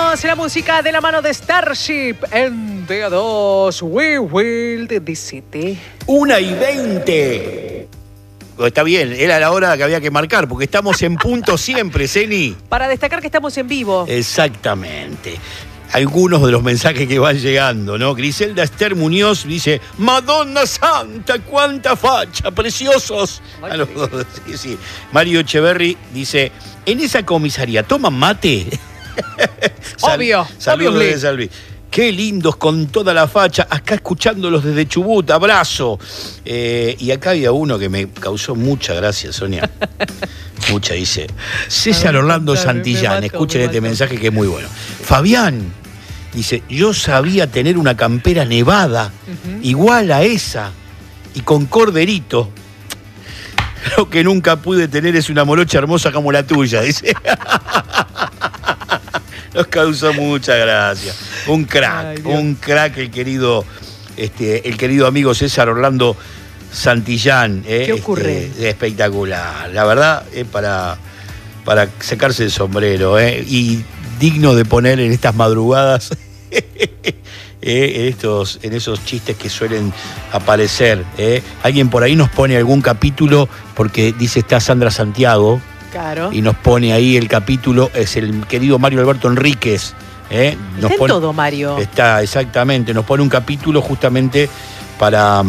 Seguimos la música de la mano de Starship en DA2. We will the city. 1:20. Está bien, era la hora que había que marcar, porque estamos en punto siempre, Zeni. Para destacar que estamos en vivo. Exactamente. Algunos de los mensajes que van llegando, ¿no? Griselda Esther Muñoz dice: Madonna Santa, cuánta facha, preciosos. Ay, a los dos, sí. Mario Echeverry dice: en esa comisaría, ¿toman mate? Obvio. Saludos de Salvi. Qué lindos con toda la facha, acá escuchándolos desde Chubut, abrazo. Y acá había uno que me causó mucha gracia, Sonia. Mucha, dice César Orlando Santillán. Escuchen este mensaje que es muy bueno. Fabián dice: yo sabía tener una campera nevada, igual a esa, y con corderito. Lo que nunca pude tener es una morocha hermosa como la tuya, dice. Nos causó mucha gracia. Un crack el querido amigo César Orlando Santillán. ¿Qué ocurre? Espectacular. La verdad, es para sacarse el sombrero. Y digno de poner en estas madrugadas, en esos chistes que suelen aparecer. Alguien por ahí nos pone algún capítulo, porque dice está Sandra Santiago. Claro. Y nos pone ahí el capítulo, es el querido Mario Alberto Enríquez. Está en todo, Mario. Está, exactamente. Nos pone un capítulo justamente para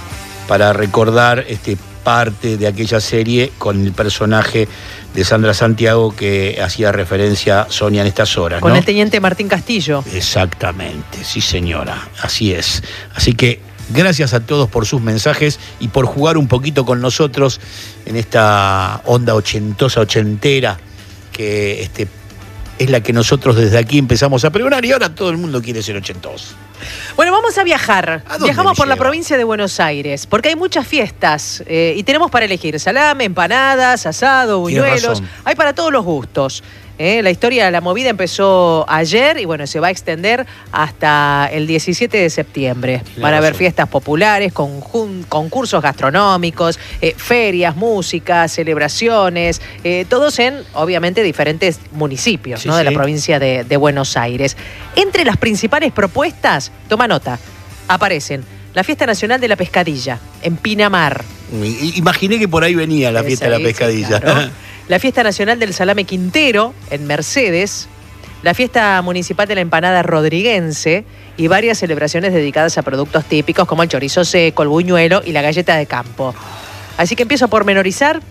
recordar parte de aquella serie con el personaje de Sandra Santiago que hacía referencia a Sonia en estas horas, Con ¿no? el teniente Martín Castillo. Exactamente, sí señora, así es. Así que gracias a todos por sus mensajes y por jugar un poquito con nosotros en esta onda ochentera que es la que nosotros desde aquí empezamos a pregonar y ahora todo el mundo quiere ser ochentoso. Bueno, vamos a viajar. ¿A dónde Viajamos por la lleva? provincia de Buenos Aires, porque hay muchas fiestas y tenemos para elegir salame, empanadas, asado, Tienes buñuelos. razón. Hay para todos los gustos. La historia de la movida empezó ayer y bueno, se va a extender hasta el 17 de septiembre. Van a haber fiestas populares, concursos gastronómicos, ferias, música, celebraciones, todos en, obviamente, diferentes municipios, Sí, ¿no? de la sí. provincia de Buenos Aires. Entre las principales propuestas, toma nota, aparecen la Fiesta Nacional de la Pescadilla, en Pinamar. Imaginé que por ahí venía la fiesta de la pescadilla. Sí, claro. La Fiesta Nacional del Salame Quintero, en Mercedes. La Fiesta Municipal de la Empanada Rodriguense y varias celebraciones dedicadas a productos típicos como el chorizo seco, el buñuelo y la galleta de campo. Así que empiezo a pormenorizar.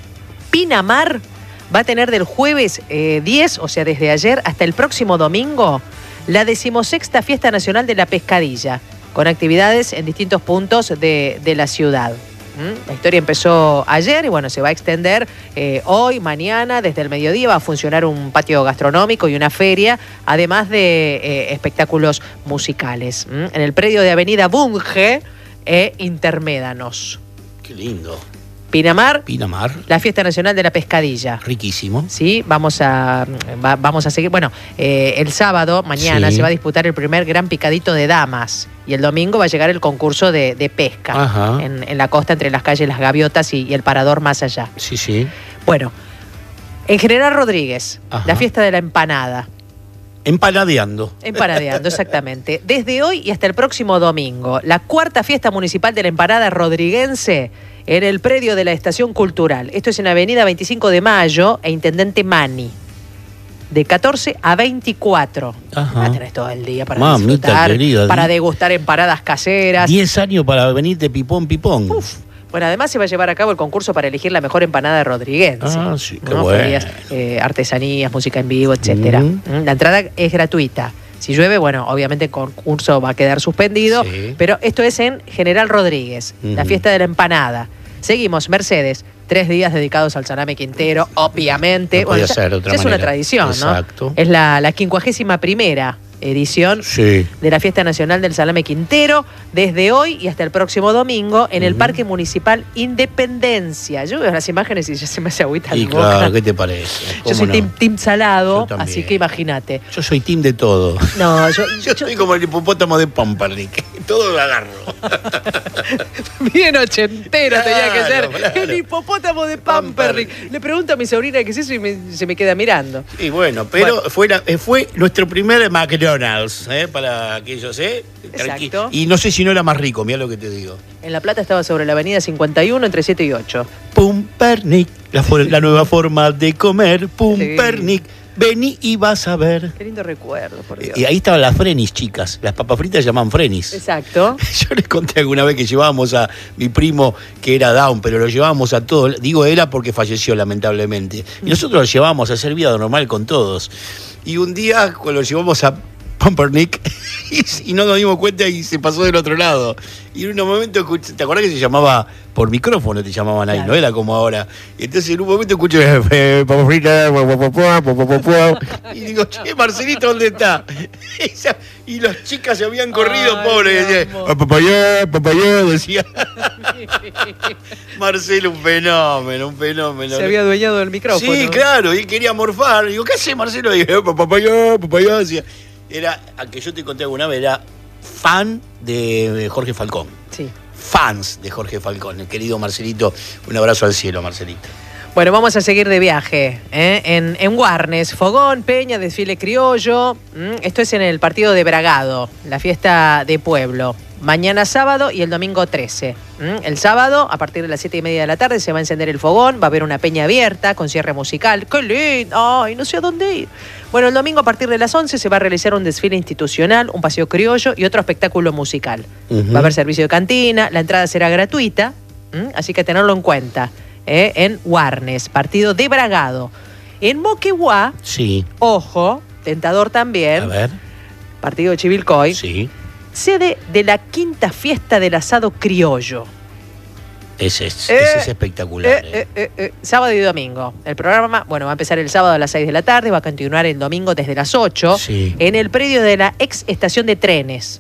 Pinamar va a tener del jueves 10, o sea, desde ayer hasta el próximo domingo, la 16ª Fiesta Nacional de la Pescadilla, con actividades en distintos puntos de la ciudad. La historia empezó ayer y bueno, se va a extender hoy, mañana, desde el mediodía va a funcionar un patio gastronómico y una feria, además de espectáculos musicales. En el predio de Avenida Bunge e Intermédanos. Qué lindo. Pinamar, Pinamar, la Fiesta Nacional de la Pescadilla. riquísimo. Sí, vamos a seguir. Bueno, el sábado, mañana, Sí. se va a disputar el primer gran picadito de damas. Y el domingo va a llegar el concurso de pesca. Ajá. En la costa, entre las calles Las Gaviotas y el Parador más allá. Sí, sí. Bueno, en General Rodríguez, Ajá. la fiesta de la empanada. Empanadeando. Empanadeando, exactamente. Desde hoy y hasta el próximo domingo, la 4ª fiesta municipal de la empanada rodriguense en el predio de la Estación Cultural. Esto es en Avenida 25 de Mayo e Intendente Mani. De 14 a 24. Ajá. Va a tener todo el día para Mamita disfrutar, querida, para degustar empanadas caseras. 10 años para venirte pipón. Uf. Bueno, además se va a llevar a cabo el concurso para elegir la mejor empanada rodriguense. Ah, sí, qué ¿no? bueno. Ferias, artesanías, música en vivo, etcétera. La entrada es gratuita. Si llueve, bueno, obviamente el concurso va a quedar suspendido, Sí. pero esto es en General Rodríguez, la fiesta de la empanada. Seguimos, Mercedes, 3 días dedicados al salame quintero, obviamente. No podía ya- ser de otra ya es una manera. tradición, Exacto. ¿no? Es la 51ª edición Sí. de la Fiesta Nacional del Salame Quintero, desde hoy y hasta el próximo domingo en el Parque Municipal Independencia. Yo veo las imágenes y ya se me hace agüita Y la boca. claro, ¿qué te parece? Yo soy team salado, Yo también. así que imagínate. Yo soy team de todo. No, Yo soy como el hipopótamo de Pampernick. Todo lo agarro. bien ochentero tenía que ser. Claro. El hipopótamo de Pampernick. Le pregunto a mi sobrina qué es eso y se me queda mirando. Y bueno, pero fue nuestro primer McDonald's, para aquellos, Exacto. Y no sé si no era más rico, mira lo que te digo. En La Plata estaba sobre la avenida 51 entre 7 y 8. Pumpernick, la nueva forma de comer. Pumpernick, vení y vas a ver. Qué lindo recuerdo, por Dios. Y ahí estaban las frenis, chicas. Las papas fritas se llaman frenis. Exacto. Yo les conté alguna vez que llevábamos a mi primo, que era Down, pero lo llevábamos a todos. Digo, era porque falleció, lamentablemente. Y nosotros lo llevábamos a hacer vida normal con todos. Y un día, cuando lo llevamos a Pumpernick, y no nos dimos cuenta y se pasó del otro lado. Y en un momento, ¿te acordás que se llamaba por micrófono? Te llamaban ahí, claro. No era como ahora. Y entonces en un momento escucho papas fritas, y digo, che, Marcelito, ¿dónde está? Y las chicas se habían corrido, Ay, pobres. mi Decía, amor. papayá, decía. Marcelo, un fenómeno. Se había adueñado del micrófono. Sí, claro, y él quería morfar. Digo, ¿qué hace Marcelo? Y digo, papayá, decía. Era, a que yo te conté alguna vez, era fan de Jorge Falcón. Sí. Fans de Jorge Falcón, el querido Marcelito. Un abrazo al cielo, Marcelito. Bueno, vamos a seguir de viaje. En Warnes, fogón, peña, desfile criollo. Esto es en el partido de Bragado, la fiesta de pueblo. Mañana sábado y el domingo 13. El sábado, a partir de las 7:30 de la tarde, se va a encender el fogón, va a haber una peña abierta con cierre musical. ¡Qué lindo! ¡Ay, no sé a dónde ir! Bueno, el domingo a partir de las 11 se va a realizar un desfile institucional, un paseo criollo y otro espectáculo musical. Va a haber servicio de cantina, la entrada será gratuita, así que tenerlo en cuenta. En Warnes, partido de Bragado. En Moquegua, Sí. ojo, tentador también, A ver. partido de Chivilcoy, Sí. sede de la quinta fiesta del asado criollo. Ese es espectacular. Sábado y domingo. El programa, va a empezar el sábado a las 6 de la tarde, va a continuar el domingo desde las 8 Sí. en el predio de la ex estación de trenes.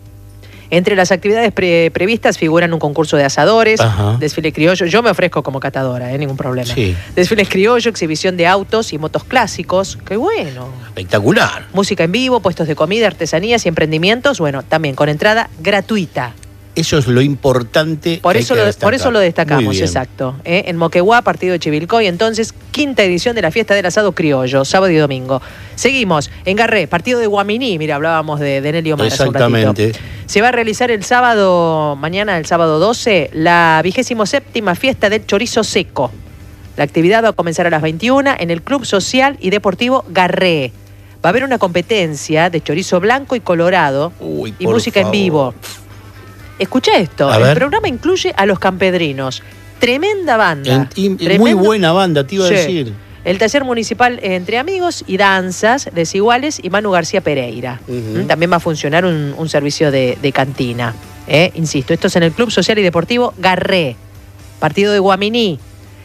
Entre las actividades previstas figuran un concurso de asadores, Ajá. desfile criollo. Yo me ofrezco como catadora, ningún problema. Sí. Desfiles criollo, exhibición de autos y motos clásicos. ¡Qué bueno! Espectacular. Música en vivo, puestos de comida, artesanías y emprendimientos. Bueno, también con entrada gratuita. Eso es lo importante. Por que hay eso, que por destacar. eso lo Muy destacamos, bien. exacto. En Moquegua, partido de Chivilcoy, entonces, quinta edición de la fiesta del asado criollo, sábado y domingo. Seguimos, en Garré, partido de Guaminí, mira, hablábamos de Nelio Mara hace un ratito. Exactamente. Se va a realizar el sábado, mañana, el sábado 12, la 27ª fiesta del chorizo seco. La actividad va a comenzar a las 21 en el Club Social y Deportivo Garré. Va a haber una competencia de chorizo blanco y colorado Uy, y por música favor. en vivo. Escucha esto, A el ver. programa incluye a Los Campedrinos. Tremenda banda. Muy Tremenda- buena banda, te iba a Sí. decir. El taller municipal Entre Amigos y Danzas Desiguales y Manu García Pereira. Ujú. También va a funcionar un servicio de cantina. Insisto, esto es en el Club Social y Deportivo Garré, partido de Guaminí.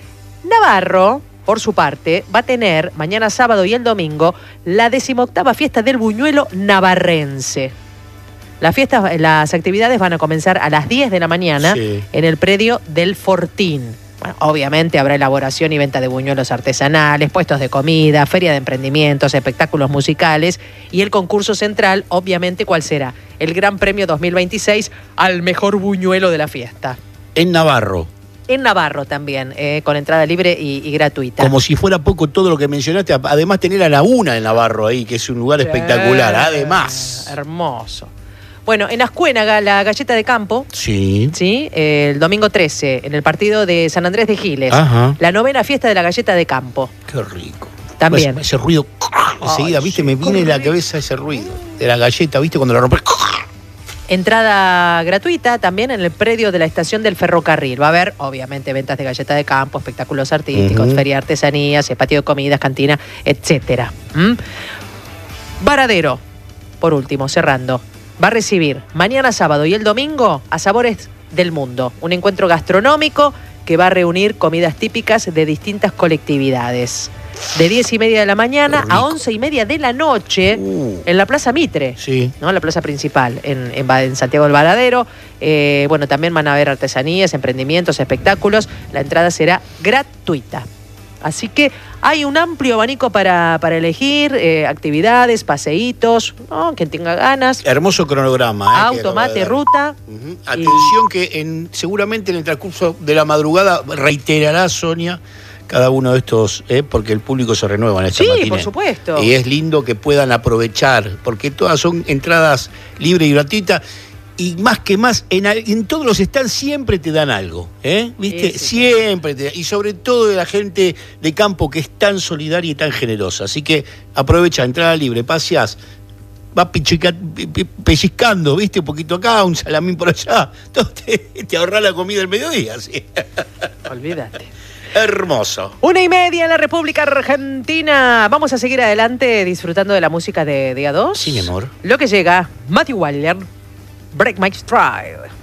Navarro, por su parte, va a tener mañana sábado y el domingo la 18ª fiesta del buñuelo navarrense. Las actividades van a comenzar a las 10 de la mañana Sí. en el predio del Fortín. Bueno, obviamente habrá elaboración y venta de buñuelos artesanales, puestos de comida, feria de emprendimientos, espectáculos musicales y el concurso central, obviamente, ¿cuál será? El Gran Premio 2026 al mejor buñuelo de la fiesta. En Navarro. En Navarro también, con entrada libre y gratuita. Como si fuera poco todo lo que mencionaste. Además, tener la laguna de Navarro ahí, que es un lugar espectacular. Además. Hermoso. Bueno, en Ascuénaga, la galleta de campo, Sí. ¿sí? El domingo 13, en el partido de San Andrés de Giles. Ajá. La 9ª fiesta de la galleta de campo. Qué rico. También. Ese ruido. Enseguida, viste, me viene en la cabeza ese ruido. De la galleta, viste, cuando la rompes. Entrada gratuita también en el predio de la estación del ferrocarril. Va a haber, obviamente, ventas de galleta de campo, espectáculos artísticos, Ujú. feria de artesanías, patio de comidas, cantina, etcétera. Varadero, por último, cerrando, va a recibir mañana sábado y el domingo a Sabores del Mundo, un encuentro gastronómico que va a reunir comidas típicas de distintas colectividades. de 10:30 de la mañana Qué a rico. 11:30 de la noche en la Plaza Mitre, Sí. ¿no? La plaza principal, en Santiago del Varadero. Bueno, también van a haber artesanías, emprendimientos, espectáculos. La entrada será gratuita. Así que hay un amplio abanico para elegir, actividades, paseitos, ¿no? Quien tenga ganas. Hermoso cronograma. Auto, mate, ruta. Ujú. Atención que seguramente en el transcurso de la madrugada reiterará Sonia cada uno de estos, porque el público se renueva en esta Sí, matiné. por supuesto. Y es lindo que puedan aprovechar, porque todas son entradas libres y gratuitas. Y más que más, en todos los stands siempre te dan algo, ¿viste? Sí, sí, Siempre te dan. Y sobre todo de la gente de campo que es tan solidaria y tan generosa. Así que aprovecha, entrada libre, paseás, vas pellizcando, ¿viste? Un poquito acá, un salamín por allá. Entonces te ahorrás la comida del mediodía, ¿sí? Olvídate. Hermoso. 1:30 en la República Argentina. Vamos a seguir adelante disfrutando de la música de A2. Sí, mi amor. Lo que llega, Matthew Wilder, Break My Stride.